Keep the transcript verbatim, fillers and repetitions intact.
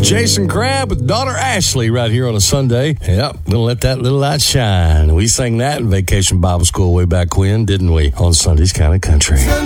Jason Crabb with daughter Ashley right here on a Sunday. Yep, gonna let that little light shine. We sang that in Vacation Bible School way back when, didn't we? On Sunday's Kind of Country.